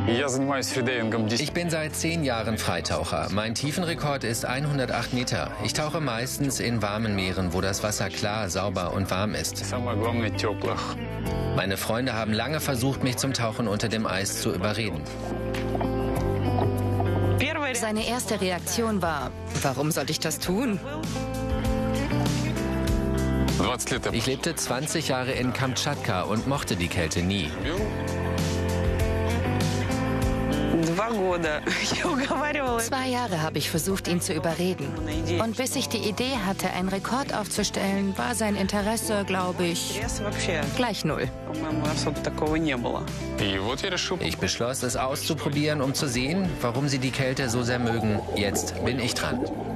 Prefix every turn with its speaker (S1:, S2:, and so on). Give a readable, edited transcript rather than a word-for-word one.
S1: Ich bin seit 10 Jahren Freitaucher. Mein Tiefenrekord ist 108 Meter. Ich tauche meistens in warmen Meeren, wo das Wasser klar, sauber und warm ist. Meine Freunde haben lange versucht, mich zum Tauchen unter dem Eis zu überreden.
S2: Seine erste Reaktion war, warum sollte ich das tun?
S1: Ich lebte 20 Jahre in Kamtschatka und mochte die Kälte nie.
S2: 2 Jahre habe ich versucht, ihn zu überreden. Und bis ich die Idee hatte, einen Rekord aufzustellen, war sein Interesse, glaube ich, gleich 0.
S1: Ich beschloss, es auszuprobieren, um zu sehen, warum sie die Kälte so sehr mögen. Jetzt bin ich dran.